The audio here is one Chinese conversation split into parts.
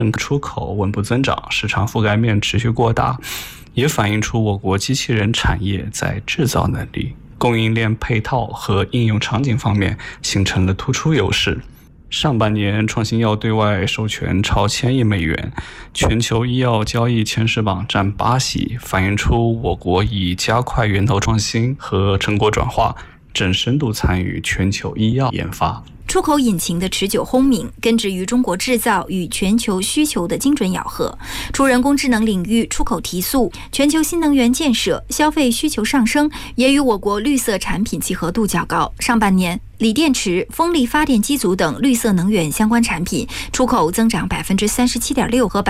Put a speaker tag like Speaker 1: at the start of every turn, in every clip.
Speaker 1: 出口稳步增长，市场覆盖面持续过大，也反映出我国机器人产业在制造能力、供应链配套和应用场景方面形成了突出优势。上半年，创新药对外授权超1000亿美元，全球医药交易前10榜占8席，反映出我国已加快源头创新和成果转化，正深度参与全球医药研发。
Speaker 2: 出口引擎的持久轰鸣，根植于中国制造与全球需求的精准咬合。除人工智能领域出口提速，全球新能源建设、消费需求上升，也与我国绿色产品契合度较高。上半年，锂电池、风力发电机组等绿色能源相关产品出口增长 37.6% 和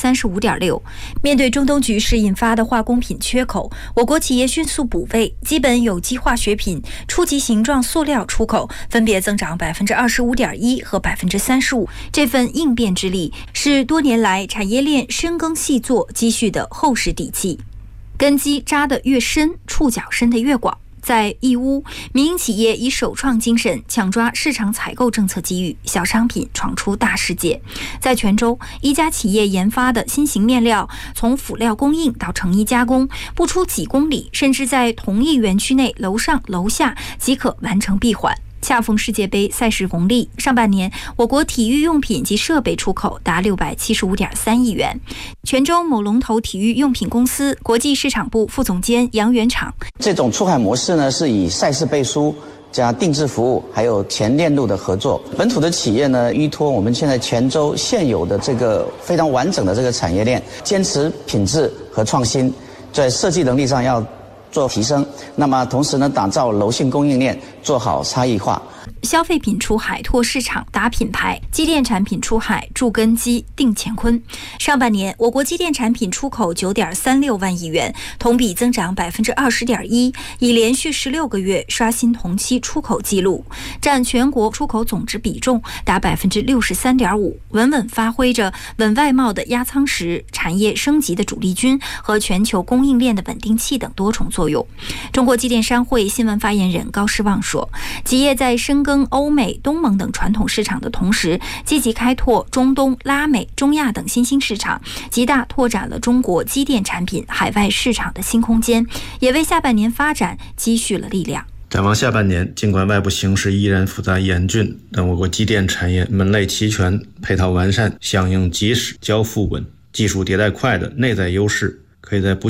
Speaker 2: 35.6%。面对中东局势引发的化工品缺口，我国企业迅速补位，基本有机化学品、初级形状塑料出口分别增长 25.1% 和 35%。这份应变之力是多年来产业链深耕细作积蓄的厚实底气。根基扎得越深，触角伸得越广。在义乌，民营企业以首创精神抢抓市场采购政策机遇，小商品闯出大世界。在泉州，一家企业研发的新型面料，从辅料供应到成衣加工，不出几公里，甚至在同一园区内楼上楼下即可完成闭环。恰逢世界杯赛事红利，上半年我国体育用品及设备出口达675.3亿元。泉州某龙头体育用品公司国际市场部副总监杨元厂，
Speaker 3: 这种出海模式呢，是以赛事背书加定制服务，还有前链路的合作。本土的企业呢，依托我们现在泉州现有的这个非常完整的这个产业链，坚持品质和创新，在设计能力上要做提升，那么同时呢，打造柔性供应链，做好差异化。
Speaker 2: 消费品出海拓市场打品牌，机电产品出海筑根基定乾坤。上半年，我国机电产品出口9.36万亿元，同比增长 20.1%， 已连续16个月刷新同期出口纪录，占全国出口总值比重达 63.5%， 稳稳发挥着稳外贸的压舱石、产业升级的主力军和全球供应链的稳定器等多重作用。中国机电商会新闻发言人高士旺说，企业在深耕欧美、东盟等传统市场的同时，积极开拓中东、拉美、中亚等新兴市场，极大拓展了中国机电产品海外市场的新空间，也为下半年发展积蓄了力量。
Speaker 4: 展望下半年，尽管外部形势依然复杂严峻，但我国机电产业门类齐全、配套完善、响应及时、交付稳、技术迭代快的内在优势，可以在不